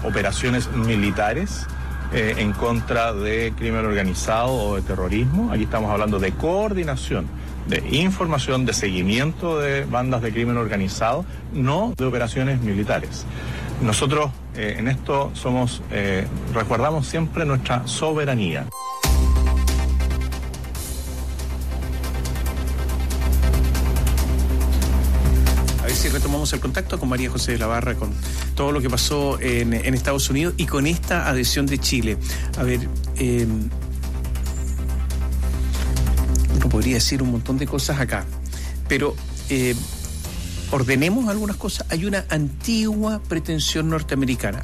operaciones militares en contra de crimen organizado o de terrorismo. Aquí estamos hablando de coordinación, de información, de seguimiento de bandas de crimen organizado, no de operaciones militares. Nosotros en esto resguardamos siempre nuestra soberanía. A ver si retomamos el contacto con María José de la Barra, con todo lo que pasó en Estados Unidos y con esta adhesión de Chile. A ver, uno podría decir un montón de cosas acá, pero ordenemos algunas cosas. Hay una antigua pretensión norteamericana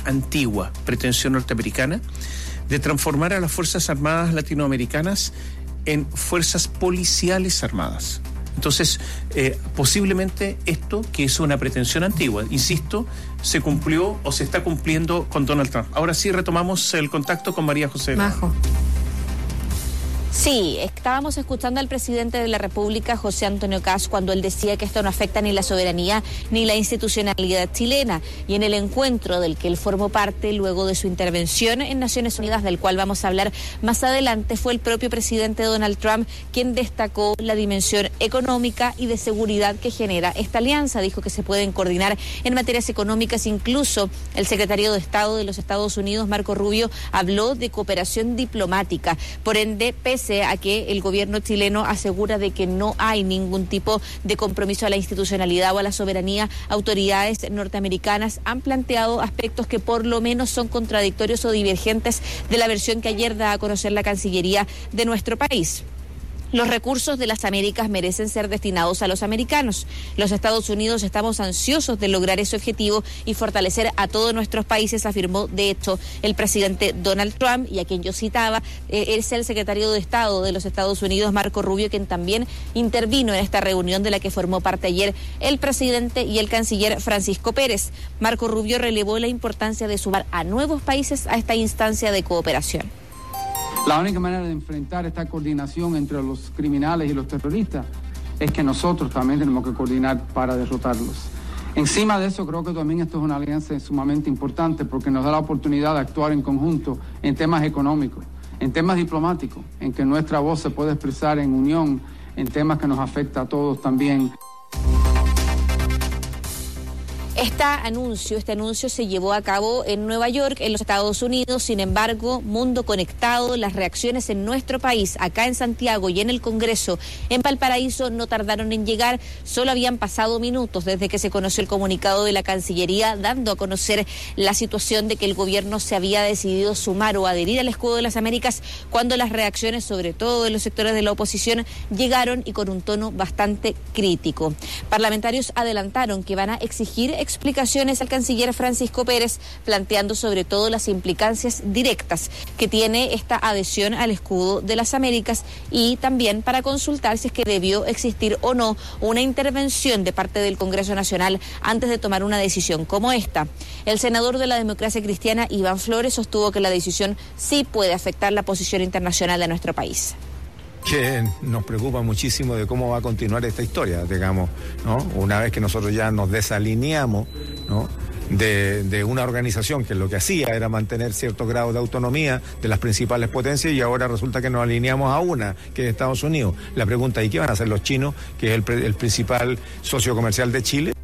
de transformar a las Fuerzas Armadas latinoamericanas en fuerzas policiales armadas. Entonces, posiblemente esto, que es una pretensión antigua, insisto, se cumplió o se está cumpliendo con Donald Trump. Ahora sí retomamos el contacto con María José. Majo. Sí, estábamos escuchando al presidente de la República, José Antonio Kast, cuando él decía que esto no afecta ni la soberanía ni la institucionalidad chilena. Y en el encuentro del que él formó parte luego de su intervención en Naciones Unidas, del cual vamos a hablar más adelante, fue el propio presidente Donald Trump quien destacó la dimensión económica y de seguridad que genera esta alianza. Dijo que se pueden coordinar en materias económicas. Incluso el secretario de Estado de los Estados Unidos, Marco Rubio, habló de cooperación diplomática. Por ende, pese a que el gobierno chileno asegura de que no hay ningún tipo de compromiso a la institucionalidad o a la soberanía, autoridades norteamericanas han planteado aspectos que por lo menos son contradictorios o divergentes de la versión que ayer da a conocer la Cancillería de nuestro país. Los recursos de las Américas merecen ser destinados a los americanos. Los Estados Unidos estamos ansiosos de lograr ese objetivo y fortalecer a todos nuestros países, afirmó de hecho el presidente Donald Trump, y a quien yo citaba es el secretario de Estado de los Estados Unidos, Marco Rubio, quien también intervino en esta reunión de la que formó parte ayer el presidente y el canciller Francisco Pérez. Marco Rubio relevó la importancia de sumar a nuevos países a esta instancia de cooperación. La única manera de enfrentar esta coordinación entre los criminales y los terroristas es que nosotros también tenemos que coordinar para derrotarlos. Encima de eso, creo que también esto es una alianza sumamente importante porque nos da la oportunidad de actuar en conjunto en temas económicos, en temas diplomáticos, en que nuestra voz se puede expresar en unión, en temas que nos afectan a todos también. Este anuncio se llevó a cabo en Nueva York, en los Estados Unidos. Sin embargo, Mundo Conectado, las reacciones en nuestro país, acá en Santiago y en el Congreso, en Valparaíso, no tardaron en llegar. Solo habían pasado minutos desde que se conoció el comunicado de la Cancillería, dando a conocer la situación de que el gobierno se había decidido sumar o adherir al escudo de las Américas, cuando las reacciones, sobre todo de los sectores de la oposición, llegaron y con un tono bastante crítico. Parlamentarios adelantaron que van a exigir explicaciones al canciller Francisco Pérez, planteando sobre todo las implicancias directas que tiene esta adhesión al escudo de las Américas, y también para consultar si es que debió existir o no una intervención de parte del Congreso Nacional antes de tomar una decisión como esta. El senador de la Democracia Cristiana, Iván Flores, sostuvo que la decisión sí puede afectar la posición internacional de nuestro país. Que nos preocupa muchísimo de cómo va a continuar esta historia, digamos, ¿no? Una vez que nosotros ya nos desalineamos, ¿no?, de una organización que lo que hacía era mantener cierto grado de autonomía de las principales potencias, y ahora resulta que nos alineamos a una, que es Estados Unidos. La pregunta es, ¿y qué van a hacer los chinos, que es el principal socio comercial de Chile?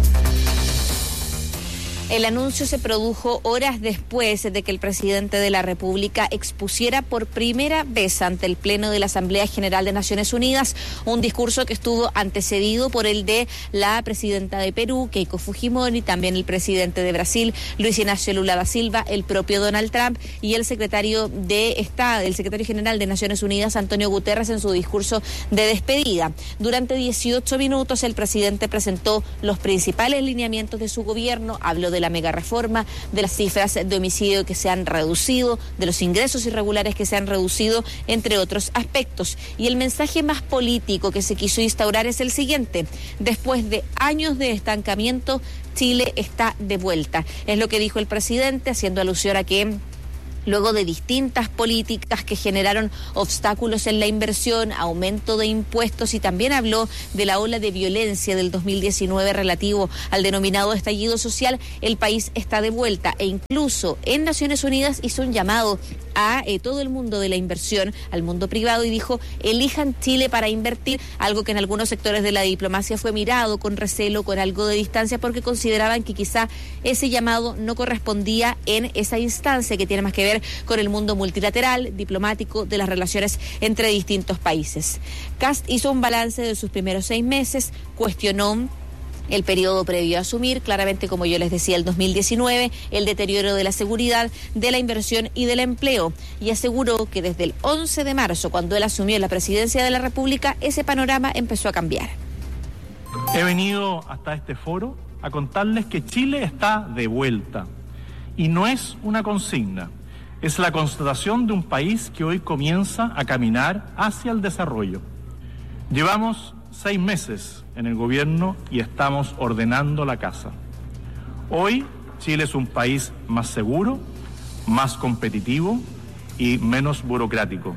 El anuncio se produjo horas después de que el presidente de la República expusiera por primera vez ante el Pleno de la Asamblea General de Naciones Unidas un discurso que estuvo antecedido por el de la presidenta de Perú, Keiko Fujimori, también el presidente de Brasil, Luis Ignacio Lula da Silva, el propio Donald Trump y el secretario general de Naciones Unidas, Antonio Guterres, en su discurso de despedida. Durante 18 minutos el presidente presentó los principales lineamientos de su gobierno, habló de la mega reforma, de las cifras de homicidio que se han reducido, de los ingresos irregulares que se han reducido, entre otros aspectos. Y el mensaje más político que se quiso instaurar es el siguiente: después de años de estancamiento, Chile está de vuelta. Es lo que dijo el presidente, haciendo alusión a que luego de distintas políticas que generaron obstáculos en la inversión, aumento de impuestos, y también habló de la ola de violencia del 2019 relativo al denominado estallido social. El país está de vuelta e incluso en Naciones Unidas hizo un llamado a todo el mundo de la inversión, al mundo privado, y dijo: elijan Chile para invertir, algo que en algunos sectores de la diplomacia fue mirado con recelo, con algo de distancia, porque consideraban que quizá ese llamado no correspondía en esa instancia que tiene más que ver con el mundo multilateral, diplomático, de las relaciones entre distintos países. Kast hizo un balance de sus primeros 6 meses, cuestionó el periodo previo a asumir, claramente, como yo les decía, el 2019, el deterioro de la seguridad, de la inversión y del empleo, y aseguró que desde el 11 de marzo, cuando él asumió la presidencia de la República, ese panorama empezó a cambiar. He venido hasta este foro a contarles que Chile está de vuelta, y no es una consigna, es la constatación de un país que hoy comienza a caminar hacia el desarrollo. Llevamos 6 meses en el gobierno y estamos ordenando la casa. Hoy Chile es un país más seguro, más competitivo y menos burocrático.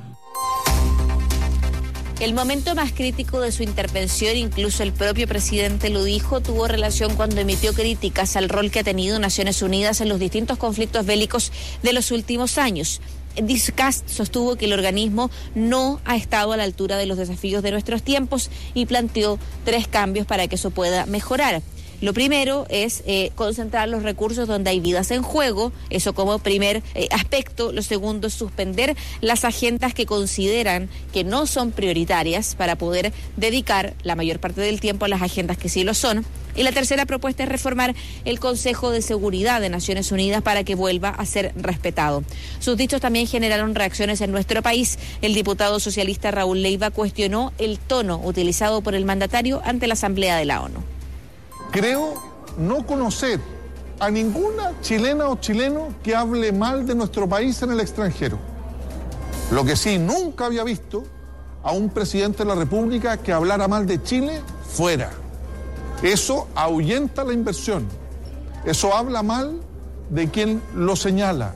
El momento más crítico de su intervención, incluso el propio presidente lo dijo, tuvo relación cuando emitió críticas al rol que ha tenido Naciones Unidas en los distintos conflictos bélicos de los últimos años. Kast sostuvo que el organismo no ha estado a la altura de los desafíos de nuestros tiempos y planteó 3 cambios para que eso pueda mejorar. Lo primero es concentrar los recursos donde hay vidas en juego, eso como primer aspecto. Lo segundo es suspender las agendas que consideran que no son prioritarias para poder dedicar la mayor parte del tiempo a las agendas que sí lo son. Y la tercera propuesta es reformar el Consejo de Seguridad de Naciones Unidas para que vuelva a ser respetado. Sus dichos también generaron reacciones en nuestro país. El diputado socialista Raúl Leiva cuestionó el tono utilizado por el mandatario ante la Asamblea de la ONU. Creo no conocer a ninguna chilena o chileno que hable mal de nuestro país en el extranjero. Lo que sí, nunca había visto a un presidente de la República que hablara mal de Chile fuera. Eso ahuyenta la inversión. Eso habla mal de quien lo señala.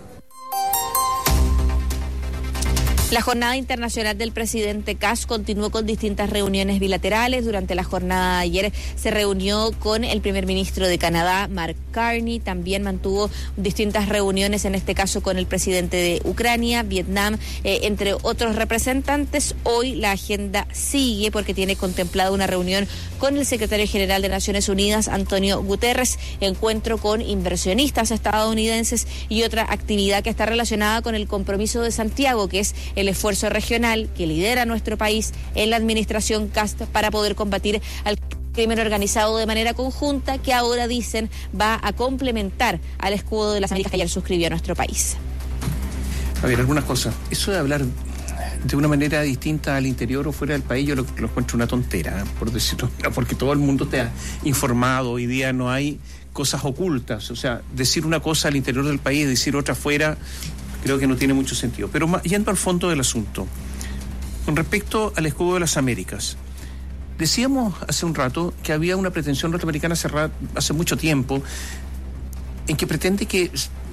La jornada internacional del presidente Kast continuó con distintas reuniones bilaterales. Durante la jornada de ayer se reunió con el primer ministro de Canadá, Mark Carney. También mantuvo distintas reuniones, en este caso con el presidente de Ucrania, Vietnam, entre otros representantes. Hoy la agenda sigue porque tiene contemplada una reunión con el secretario general de Naciones Unidas, Antonio Guterres, encuentro con inversionistas estadounidenses y otra actividad que está relacionada con el compromiso de Santiago, que es el esfuerzo regional que lidera nuestro país en la administración Kast para poder combatir al crimen organizado de manera conjunta, que ahora dicen va a complementar al escudo de las Américas que ayer suscribió nuestro país. A ver, algunas cosas. Eso de hablar de una manera distinta al interior o fuera del país, yo lo encuentro una tontera, por decirlo, porque todo el mundo está informado. Hoy día no hay cosas ocultas. O sea, decir una cosa al interior del país, decir otra afuera, creo que no tiene mucho sentido. Pero yendo al fondo del asunto, con respecto al escudo de las Américas, decíamos hace un rato que había una pretensión norteamericana cerrada hace mucho tiempo en que pretende que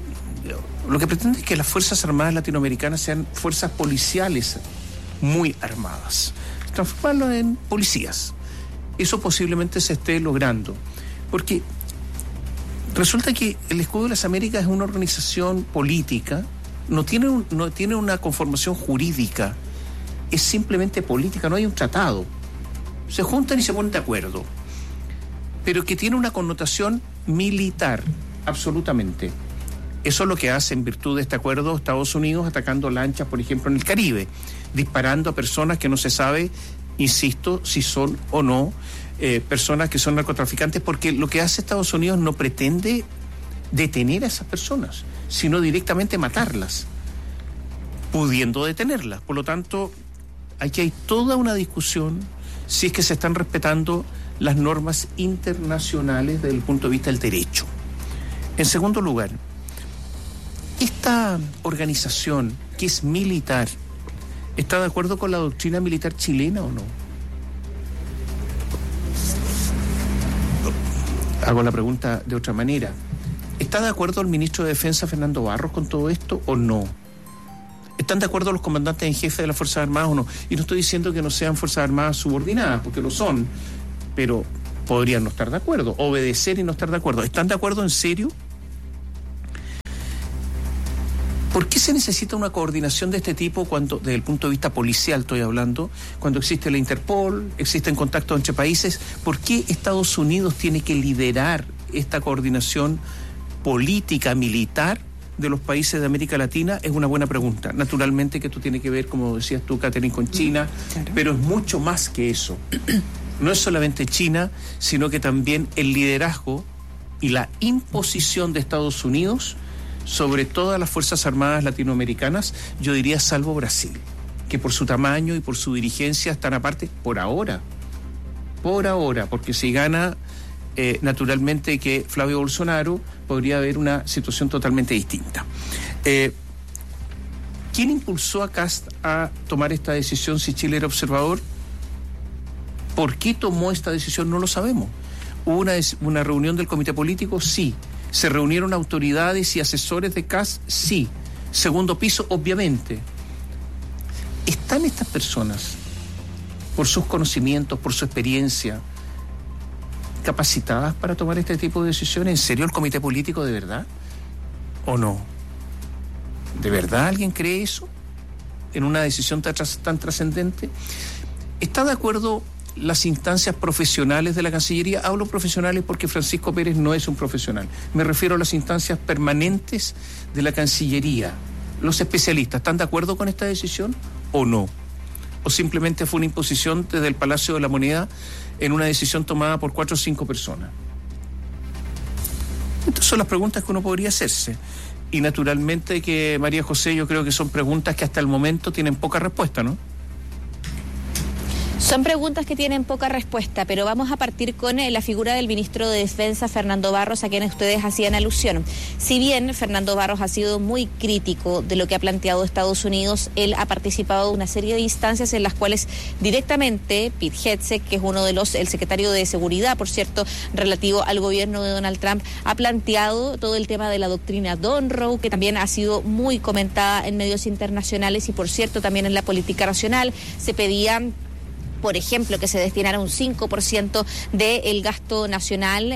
las Fuerzas Armadas latinoamericanas sean fuerzas policiales muy armadas, transformarlo en policías. Eso posiblemente se esté logrando, porque resulta que el escudo de las Américas es una organización política. No tiene una conformación jurídica, es simplemente política, no hay un tratado. Se juntan y se ponen de acuerdo, pero que tiene una connotación militar, absolutamente. Eso es lo que hace, en virtud de este acuerdo, Estados Unidos atacando lanchas, por ejemplo, en el Caribe, disparando a personas que no se sabe, insisto, si son o no personas que son narcotraficantes, porque lo que hace Estados Unidos no pretende detener a esas personas, sino directamente matarlas, pudiendo detenerlas. Por lo tanto, aquí hay toda una discusión si es que se están respetando las normas internacionales desde el punto de vista del derecho. En segundo lugar, esta organización que es militar, ¿está de acuerdo con la doctrina militar chilena o no? Hago la pregunta de otra manera. ¿Está de acuerdo el ministro de Defensa, Fernando Barros, con todo esto o no? ¿Están de acuerdo los comandantes en jefe de las Fuerzas Armadas o no? Y no estoy diciendo que no sean Fuerzas Armadas subordinadas, porque lo son, pero podrían no estar de acuerdo, obedecer y no estar de acuerdo. ¿Están de acuerdo en serio? ¿Por qué se necesita una coordinación de este tipo cuando, desde el punto de vista policial estoy hablando, cuando existe la Interpol, existen contactos entre países? ¿Por qué Estados Unidos tiene que liderar esta coordinación política, militar de los países de América Latina? Es una buena pregunta. Naturalmente que esto tiene que ver, como decías tú, Catherine, con China, claro, pero es mucho más que eso. No es solamente China, sino que también el liderazgo y la imposición de Estados Unidos sobre todas las Fuerzas Armadas latinoamericanas, yo diría salvo Brasil, que por su tamaño y por su dirigencia están aparte por ahora, porque si gana naturalmente que Flavio Bolsonaro, podría haber una situación totalmente distinta. ¿Quién impulsó a Kast a tomar esta decisión si Chile era observador? ¿Por qué tomó esta decisión? No lo sabemos. ¿Hubo una reunión del comité político? Sí. ¿Se reunieron autoridades y asesores de Kast? Sí. Segundo piso, obviamente. ¿Están estas personas, por sus conocimientos, por su experiencia, capacitadas para tomar este tipo de decisiones? ¿En serio el comité político de verdad? ¿O no? ¿De verdad alguien cree eso? ¿En una decisión tan trascendente? ¿Está de acuerdo las instancias profesionales de la Cancillería? Hablo profesionales porque Francisco Pérez no es un profesional. Me refiero a las instancias permanentes de la Cancillería. Los especialistas, ¿están de acuerdo con esta decisión o no? ¿O simplemente fue una imposición desde el Palacio de la Moneda en una decisión tomada por 4 o 5 personas? Estas son las preguntas que uno podría hacerse. Y naturalmente que, María José, yo creo que son preguntas que hasta el momento tienen poca respuesta, ¿no? Son preguntas que tienen poca respuesta, pero vamos a partir con la figura del ministro de Defensa, Fernando Barros, a quien ustedes hacían alusión. Si bien Fernando Barros ha sido muy crítico de lo que ha planteado Estados Unidos, él ha participado de una serie de instancias en las cuales directamente Pete Hegseth, que es uno de el secretario de Seguridad, por cierto, relativo al gobierno de Donald Trump, ha planteado todo el tema de la doctrina Monroe, que también ha sido muy comentada en medios internacionales y, por cierto, también en la política nacional. Se pedían, por ejemplo, que se destinara un 5% del gasto nacional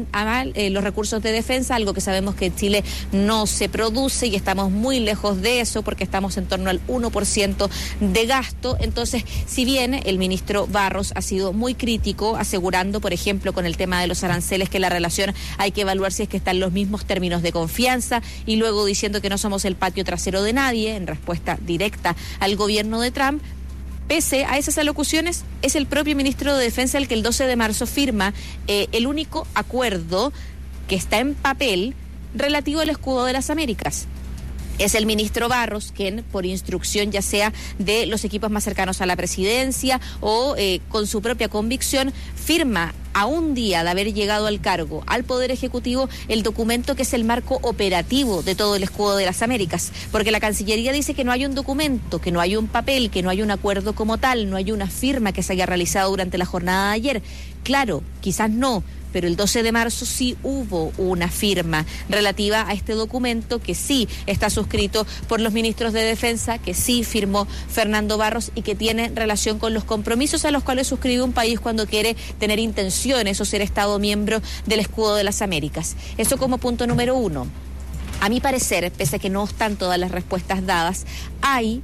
a los recursos de defensa, algo que sabemos que en Chile no se produce y estamos muy lejos de eso porque estamos en torno al 1% de gasto. Entonces, si bien el ministro Barros ha sido muy crítico, asegurando, por ejemplo, con el tema de los aranceles, que la relación hay que evaluar si es que están en los mismos términos de confianza, y luego diciendo que no somos el patio trasero de nadie, en respuesta directa al gobierno de Trump, pese a esas alocuciones, es el propio ministro de Defensa el que el 12 de marzo firma el único acuerdo que está en papel relativo al escudo de las Américas. Es el ministro Barros quien, por instrucción ya sea de los equipos más cercanos a la presidencia o con su propia convicción, firma a un día de haber llegado al cargo al Poder Ejecutivo el documento que es el marco operativo de todo el escudo de las Américas, porque la Cancillería dice que no hay un documento, que no hay un papel, que no hay un acuerdo como tal, no hay una firma que se haya realizado durante la jornada de ayer. Claro, quizás no, pero el 12 de marzo sí hubo una firma relativa a este documento que sí está suscrito por los ministros de Defensa, que sí firmó Fernando Barros y que tiene relación con los compromisos a los cuales suscribe un país cuando quiere tener intenciones o ser Estado miembro del escudo de las Américas. Eso como punto número 1. A mi parecer, pese a que no están todas las respuestas dadas, hay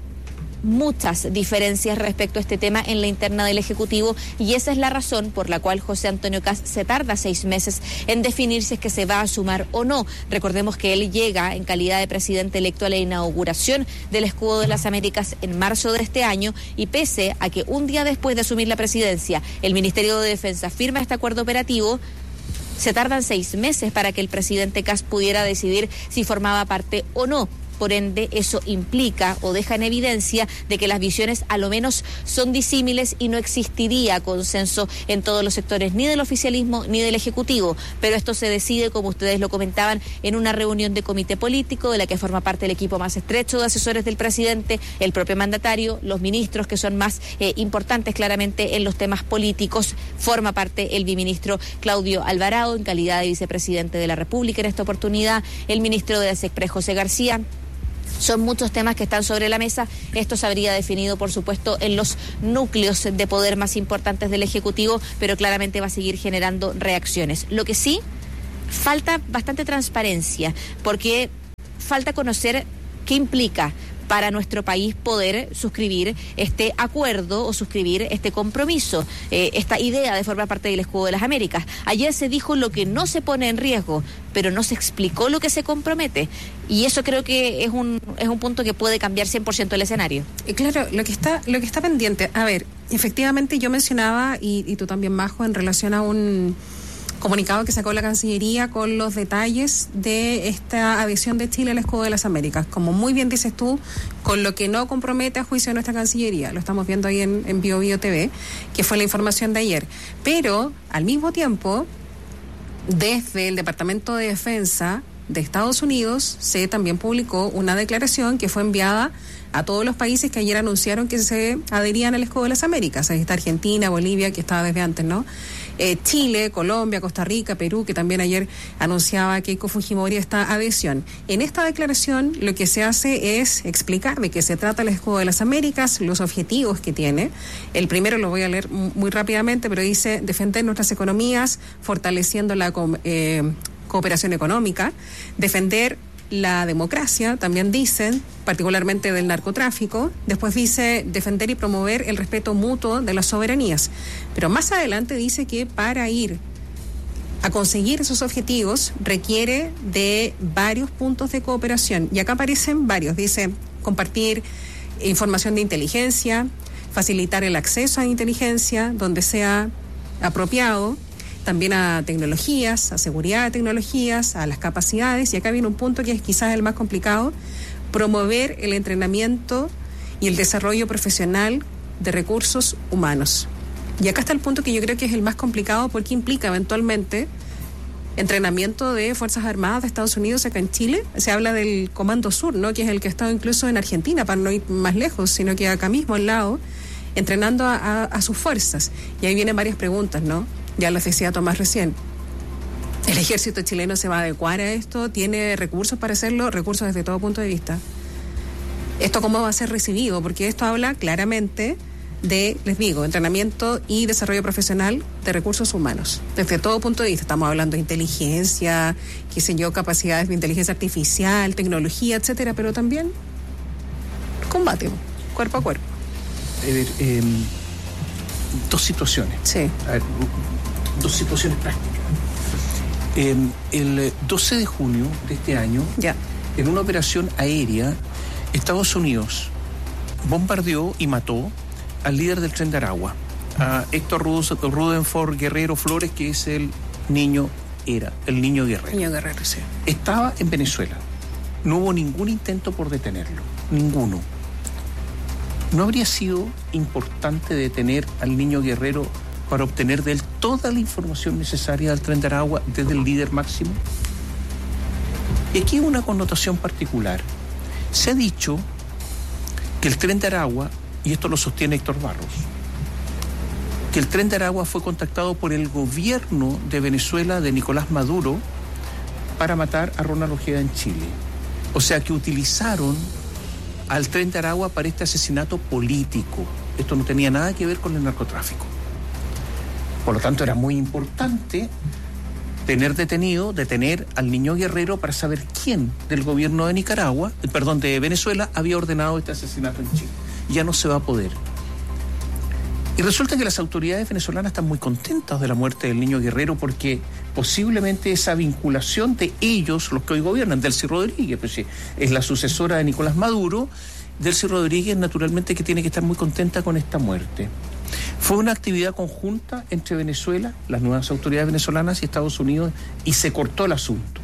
muchas diferencias respecto a este tema en la interna del Ejecutivo, y esa es la razón por la cual José Antonio Kast se tarda 6 meses en definir si es que se va a sumar o no. Recordemos que él llega en calidad de presidente electo a la inauguración del Escudo de las Américas en marzo de este año, y pese a que un día después de asumir la presidencia el Ministerio de Defensa firma este acuerdo operativo, se tardan 6 meses para que el presidente Kast pudiera decidir si formaba parte o no. Por ende, eso implica o deja en evidencia de que las visiones a lo menos son disímiles y no existiría consenso en todos los sectores, ni del oficialismo ni del Ejecutivo. Pero esto se decide, como ustedes lo comentaban, en una reunión de comité político de la que forma parte el equipo más estrecho de asesores del presidente, el propio mandatario, los ministros que son más importantes claramente en los temas políticos, Forma parte el biministro Claudio Alvarado en calidad de vicepresidente de la República en esta oportunidad, el ministro de la SECPRES, José García. Son muchos temas que están sobre la mesa. Esto se habría definido, por supuesto, en los núcleos de poder más importantes del Ejecutivo, pero claramente va a seguir generando reacciones. Lo que sí, falta bastante transparencia, porque falta conocer qué implica para nuestro país poder suscribir este acuerdo o suscribir este compromiso, esta idea de formar parte del Escudo de las Américas. Ayer se dijo lo que no se pone en riesgo, pero no se explicó lo que se compromete. Y eso creo que es un punto que puede cambiar 100% el escenario. Claro, lo que está pendiente. A ver, efectivamente yo mencionaba, y tú también, Majo, en relación a un comunicado que sacó la Cancillería con los detalles de esta adhesión de Chile al Escudo de las Américas. Como muy bien dices tú, con lo que no compromete a juicio de nuestra Cancillería. Lo estamos viendo ahí en Bio TV, que fue la información de ayer. Pero, al mismo tiempo, desde el Departamento de Defensa de Estados Unidos se también publicó una declaración que fue enviada a todos los países que ayer anunciaron que se adherían al Escudo de las Américas. Ahí está Argentina, Bolivia, que estaba desde antes, ¿no? Chile, Colombia, Costa Rica, Perú, que también ayer anunciaba Keiko Fujimori esta adhesión. En esta declaración lo que se hace es explicar de qué se trata el Escudo de las Américas, los objetivos que tiene. El primero lo voy a leer muy rápidamente, pero dice: defender nuestras economías, fortaleciendo la cooperación económica, defender la democracia, también dicen, particularmente del narcotráfico. Después dice defender y promover el respeto mutuo de las soberanías. Pero más adelante dice que para ir a conseguir esos objetivos requiere de varios puntos de cooperación. Y acá aparecen varios. Dice compartir información de inteligencia, facilitar el acceso a inteligencia donde sea apropiado, también a tecnologías, a seguridad de tecnologías, a las capacidades, y acá viene un punto que es quizás el más complicado: promover el entrenamiento y el desarrollo profesional de recursos humanos. Y acá está el punto que yo creo que es el más complicado, porque implica eventualmente entrenamiento de Fuerzas Armadas de Estados Unidos acá en Chile. Se habla del Comando Sur, ¿no?, que es el que ha estado incluso en Argentina, para no ir más lejos, sino que acá mismo al lado, entrenando a sus fuerzas. Y ahí vienen varias preguntas, ¿no? Ya las decía Tomás recién. ¿El ejército chileno se va a adecuar a esto? ¿Tiene recursos para hacerlo? Recursos desde todo punto de vista. ¿Esto cómo va a ser recibido? Porque esto habla claramente de, les digo, entrenamiento y desarrollo profesional de recursos humanos. Desde todo punto de vista. Estamos hablando de inteligencia, qué sé yo, capacidades de inteligencia artificial, tecnología, etcétera, pero también combate, cuerpo a cuerpo. Dos situaciones. Sí. A ver, dos situaciones prácticas. El 12 de junio de este año, en una operación aérea, Estados Unidos bombardeó y mató al líder del Tren de Aragua, a Héctor Rudenford Guerrero Flores, que es el niño Guerrero. Niño Guerrero, sí. Estaba en Venezuela. No hubo ningún intento por detenerlo. Ninguno. ¿No habría sido importante detener al niño Guerrero para obtener de él toda la información necesaria del Tren de Aragua desde el líder máximo? Y aquí hay una connotación particular. Se ha dicho que el Tren de Aragua, y esto lo sostiene Héctor Barros, que el Tren de Aragua fue contactado por el gobierno de Venezuela, de Nicolás Maduro, para matar a Ronald Ojeda en Chile. O sea, que utilizaron al Tren de Aragua para este asesinato político. Esto no tenía nada que ver con el narcotráfico. Por lo tanto, era muy importante detener al niño Guerrero para saber quién del gobierno de Venezuela había ordenado este asesinato en Chile. Ya no se va a poder. Y resulta que las autoridades venezolanas están muy contentas de la muerte del niño Guerrero, porque posiblemente esa vinculación de ellos, los que hoy gobiernan, Delcy Rodríguez, pues sí, es la sucesora de Nicolás Maduro, Delcy Rodríguez naturalmente que tiene que estar muy contenta con esta muerte. Fue una actividad conjunta entre Venezuela, las nuevas autoridades venezolanas y Estados Unidos, y se cortó el asunto.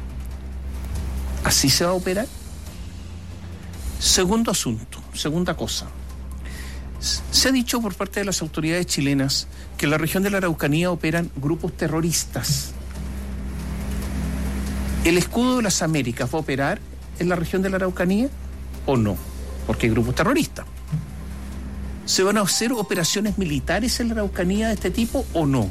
¿Así se va a operar? Segundo asunto, segunda cosa. Se ha dicho por parte de las autoridades chilenas que en la región de la Araucanía operan grupos terroristas. ¿El Escudo de las Américas va a operar en la región de la Araucanía o no? Porque hay grupos terroristas. ¿Se van a hacer operaciones militares en la Araucanía de este tipo o no?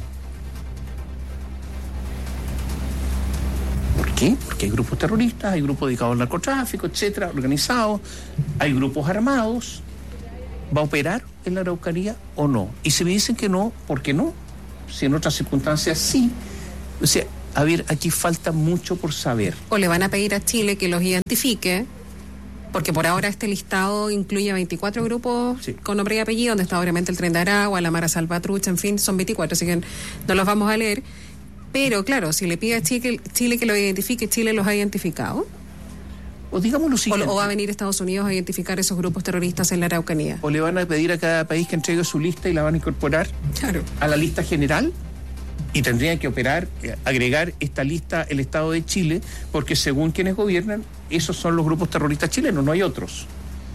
¿Por qué? Porque hay grupos terroristas, hay grupos dedicados al narcotráfico, etcétera, organizados, hay grupos armados. ¿Va a operar en la Araucanía o no? Y si me dicen que no, ¿por qué no? Si en otras circunstancias sí. O sea, a ver, aquí falta mucho por saber. O le van a pedir a Chile que los identifique, porque por ahora este listado incluye 24 grupos con nombre y apellido, donde está obviamente el Tren de Aragua, la Mara Salvatrucha, en fin, son 24, así que no los vamos a leer. Pero claro, si le pide a Chile que lo identifique, ¿Chile los ha identificado? O digamos lo siguiente. ¿O va a venir Estados Unidos a identificar esos grupos terroristas en la Araucanía? ¿O le van a pedir a cada país que entregue su lista y la van a incorporar a la lista general? Y tendría que agregar esta lista el Estado de Chile, porque según quienes gobiernan, esos son los grupos terroristas chilenos, no hay otros.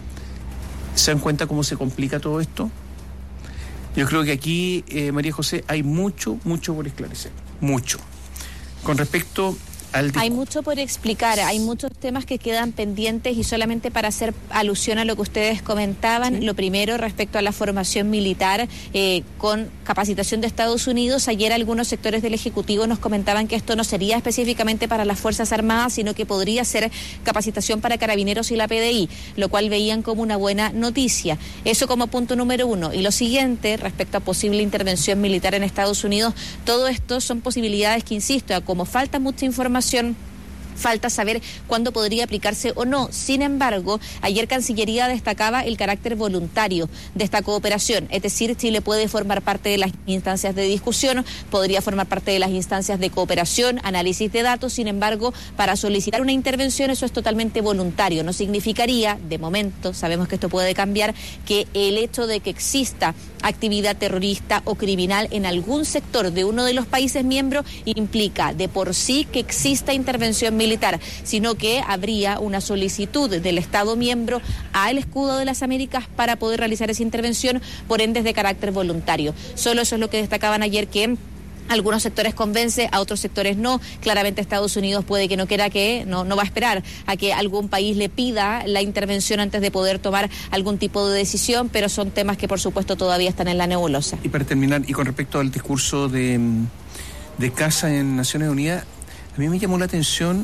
¿Se dan cuenta cómo se complica todo esto? Yo creo que aquí, María José, hay mucho por esclarecer. Mucho. Con respecto al... Hay mucho por explicar, hay muchos temas que quedan pendientes y solamente para hacer alusión a lo que ustedes comentaban, lo primero respecto a la formación militar con capacitación de Estados Unidos. Ayer algunos sectores del Ejecutivo nos comentaban que esto no sería específicamente para las Fuerzas Armadas, sino que podría ser capacitación para Carabineros y la PDI, lo cual veían como una buena noticia. Eso como punto número uno. Y lo siguiente, respecto a posible intervención militar en Estados Unidos, todo esto son posibilidades que, insisto, como falta mucha información, falta saber cuándo podría aplicarse o no. Sin embargo, ayer Cancillería destacaba el carácter voluntario de esta cooperación, es decir, Chile puede formar parte de las instancias de discusión, podría formar parte de las instancias de cooperación, análisis de datos. Sin embargo, para solicitar una intervención eso es totalmente voluntario. No significaría, de momento, sabemos que esto puede cambiar, que el hecho de que exista actividad terrorista o criminal en algún sector de uno de los países miembros implica de por sí que exista intervención militar, sino que habría una solicitud del Estado miembro al Escudo de las Américas para poder realizar esa intervención, por ende es de carácter voluntario. Solo eso es lo que destacaban ayer, que algunos sectores convence, a otros sectores no. Claramente Estados Unidos puede que no quiera, que no va a esperar a que algún país le pida la intervención antes de poder tomar algún tipo de decisión, pero son temas que por supuesto todavía están en la nebulosa. Y para terminar, y con respecto al discurso de Casa en Naciones Unidas, a mí me llamó la atención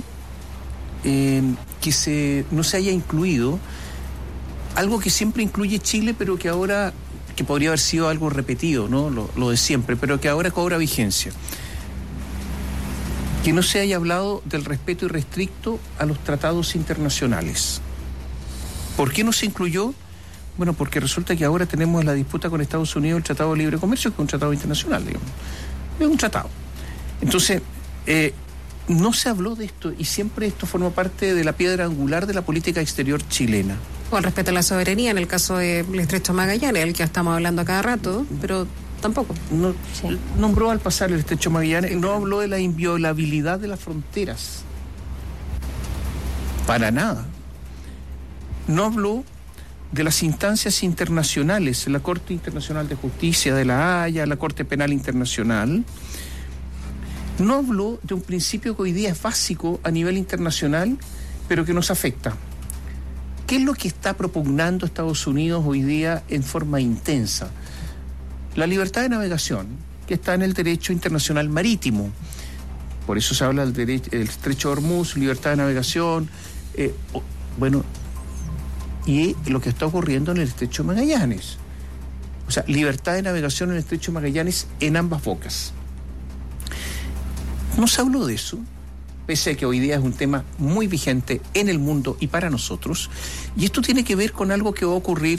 que no se haya incluido algo que siempre incluye Chile, pero que ahora, que podría haber sido algo repetido, ¿no? Lo de siempre, pero que ahora cobra vigencia. Que no se haya hablado del respeto irrestricto a los tratados internacionales. ¿Por qué no se incluyó? Bueno, porque resulta que ahora tenemos la disputa con Estados Unidos, el Tratado de Libre Comercio, que es un tratado internacional, digamos. Es un tratado. Entonces, no se habló de esto, y siempre esto forma parte de la piedra angular de la política exterior chilena. Con respecto a la soberanía, en el caso del Estrecho Magallanes, el que estamos hablando a cada rato, pero tampoco. Nombró al pasar el Estrecho Magallanes, no habló de la inviolabilidad de las fronteras. Para nada. No habló de las instancias internacionales, la Corte Internacional de Justicia de La Haya, la Corte Penal Internacional. No habló de un principio que hoy día es básico a nivel internacional, pero que nos afecta. ¿Qué es lo que está propugnando Estados Unidos hoy día en forma intensa? La libertad de navegación, que está en el derecho internacional marítimo. Por eso se habla del Estrecho de Hormuz, libertad de navegación, y lo que está ocurriendo en el Estrecho de Magallanes. O sea, libertad de navegación en el Estrecho de Magallanes en ambas bocas. No se habló de eso, pese a que hoy día es un tema muy vigente en el mundo y para nosotros, y esto tiene que ver con algo que va a ocurrir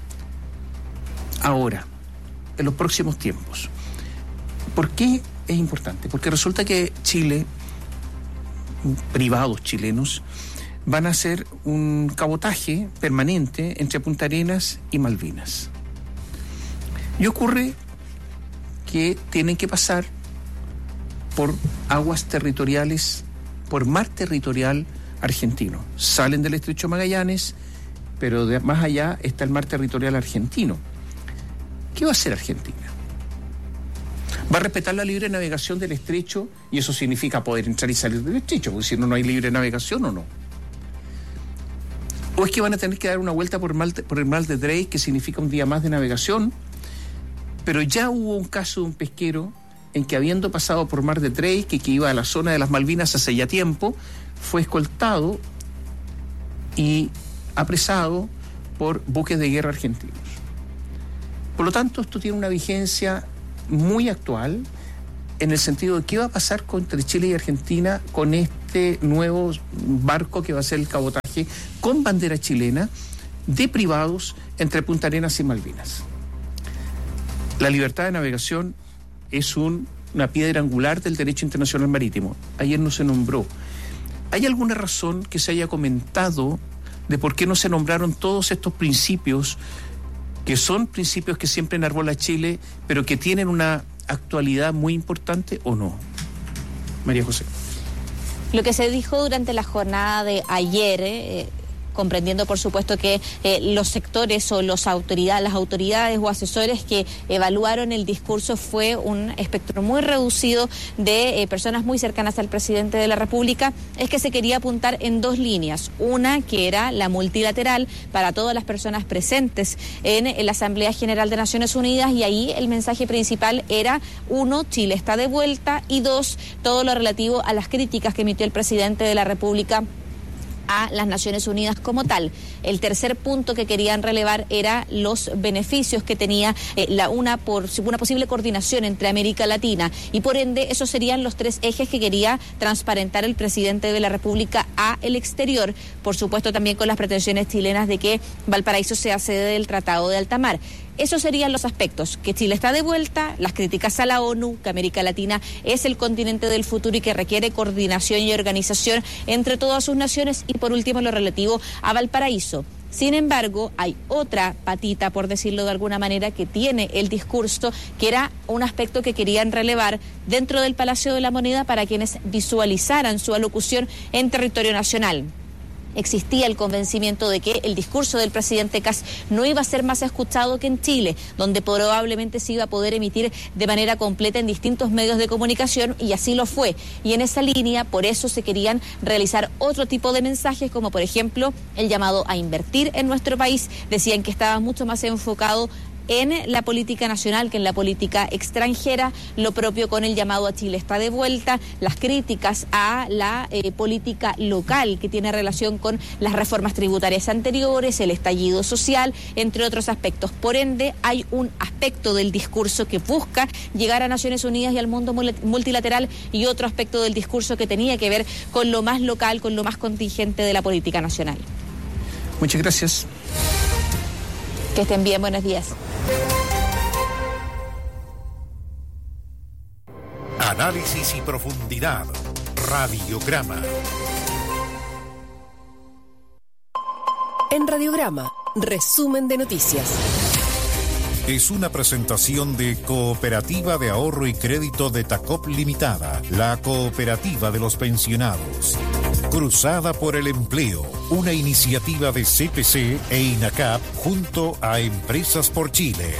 ahora, en los próximos tiempos. ¿Por qué es importante? Porque resulta que Chile, privados chilenos, van a hacer un cabotaje permanente entre Punta Arenas y Malvinas. Y ocurre que tienen que pasar por aguas territoriales, por mar territorial argentino. Salen del Estrecho Magallanes, pero más allá está el mar territorial argentino. ¿Qué va a hacer Argentina? ¿Va a respetar la libre navegación del estrecho? Y eso significa poder entrar y salir del estrecho, porque si no, no hay libre navegación, ¿o no? o es que van a tener que dar una vuelta por el mar de Drake, que significa un día más de navegación. Pero ya hubo un caso de un pesquero en que, habiendo pasado por mar de Drake y que iba a la zona de las Malvinas hace ya tiempo, fue escoltado y apresado por buques de guerra argentinos. Por lo tanto, esto tiene una vigencia muy actual, en el sentido de qué va a pasar entre Chile y Argentina con este nuevo barco que va a ser el cabotaje con bandera chilena de privados entre Punta Arenas y Malvinas. La libertad de navegación es una piedra angular del derecho internacional marítimo. Ayer no se nombró. ¿Hay alguna razón que se haya comentado de por qué no se nombraron todos estos principios, que son principios que siempre enarbola Chile, pero que tienen una actualidad muy importante, o no? María José. Lo que se dijo durante la jornada de ayer, comprendiendo por supuesto que los sectores o las autoridades o asesores que evaluaron el discurso, fue un espectro muy reducido de personas muy cercanas al presidente de la República, es que se quería apuntar en dos líneas. Una, que era la multilateral para todas las personas presentes en la Asamblea General de Naciones Unidas, y ahí el mensaje principal era, 1, Chile está de vuelta, y 2, todo lo relativo a las críticas que emitió el presidente de la República a las Naciones Unidas como tal. El tercer punto que querían relevar era los beneficios que tenía una posible coordinación entre América Latina, y por ende esos serían los 3 ejes que quería transparentar el presidente de la República a el exterior, por supuesto también con las pretensiones chilenas de que Valparaíso sea sede del Tratado de Alta Mar. Esos serían los aspectos: que Chile está de vuelta, las críticas a la ONU, que América Latina es el continente del futuro y que requiere coordinación y organización entre todas sus naciones, y por último lo relativo a Valparaíso. Sin embargo, hay otra patita, por decirlo de alguna manera, que tiene el discurso, que era un aspecto que querían relevar dentro del Palacio de la Moneda para quienes visualizaran su alocución en territorio nacional. Existía el convencimiento de que el discurso del presidente Kast no iba a ser más escuchado que en Chile, donde probablemente se iba a poder emitir de manera completa en distintos medios de comunicación, y así lo fue. Y en esa línea, por eso se querían realizar otro tipo de mensajes, como por ejemplo el llamado a invertir en nuestro país. Decían que estaba mucho más enfocado en la política nacional que en la política extranjera, lo propio con el llamado a Chile está de vuelta, las críticas a la política local que tiene relación con las reformas tributarias anteriores, el estallido social, entre otros aspectos. Por ende, hay un aspecto del discurso que busca llegar a Naciones Unidas y al mundo multilateral, y otro aspecto del discurso que tenía que ver con lo más local, con lo más contingente de la política nacional. Muchas gracias. Que estén bien, buenos días. Análisis y profundidad. Radiograma. En Radiograma, resumen de noticias. Es una presentación de Cooperativa de Ahorro y Crédito de Tacop Limitada, la cooperativa de los pensionados. Cruzada por el Empleo, una iniciativa de CPC e INACAP junto a Empresas por Chile.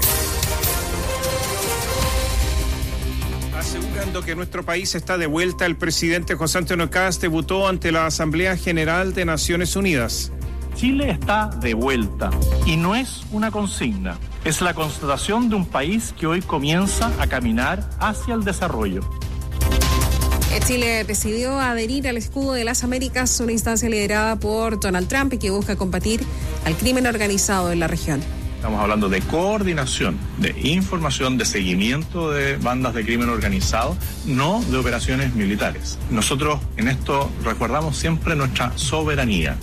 Asegurando que nuestro país está de vuelta, el presidente José Antonio Kast debutó ante la Asamblea General de Naciones Unidas. Chile está de vuelta, y no es una consigna, es la constatación de un país que hoy comienza a caminar hacia el desarrollo. Chile decidió adherir al Escudo de las Américas, una instancia liderada por Donald Trump y que busca combatir al crimen organizado en la región. Estamos hablando de coordinación, de información, de seguimiento de bandas de crimen organizado, no de operaciones militares. Nosotros en esto recordamos siempre nuestra soberanía.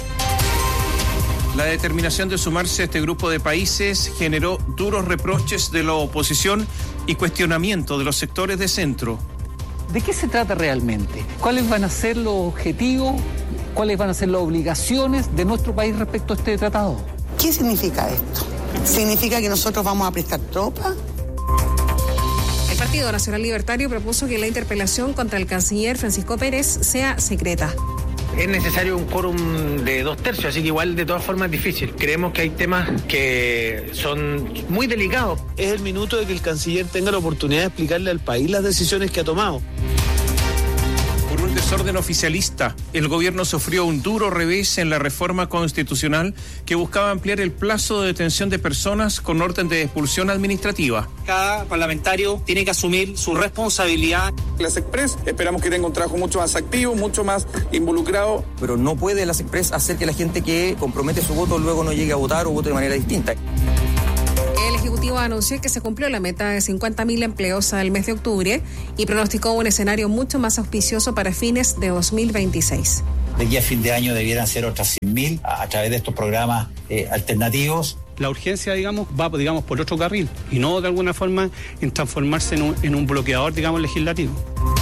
La determinación de sumarse a este grupo de países generó duros reproches de la oposición y cuestionamiento de los sectores de centro. ¿De qué se trata realmente? ¿Cuáles van a ser los objetivos? ¿Cuáles van a ser las obligaciones de nuestro país respecto a este tratado? ¿Qué significa esto? ¿Significa que nosotros vamos a prestar tropas? El Partido Nacional Libertario propuso que la interpelación contra el canciller Francisco Pérez sea secreta. Es necesario un quórum de 2/3, así que igual de todas formas es difícil. Creemos que hay temas que son muy delicados. Es el minuto de que el canciller tenga la oportunidad de explicarle al país las decisiones que ha tomado. Por un desorden oficialista. El gobierno sufrió un duro revés en la reforma constitucional que buscaba ampliar el plazo de detención de personas con orden de expulsión administrativa. Cada parlamentario tiene que asumir su responsabilidad. Las Express esperamos que tenga un trabajo mucho más activo, mucho más involucrado. Pero no puede las Express hacer que la gente que compromete su voto luego no llegue a votar o vote de manera distinta. El Ejecutivo anunció que se cumplió la meta de 50.000 empleos al mes de octubre y pronosticó un escenario mucho más auspicioso para fines de 2026. De aquí a fin de año debieran ser otras 100.000 a través de estos programas alternativos. La urgencia, va por otro carril y no de alguna forma en transformarse en un bloqueador, legislativo.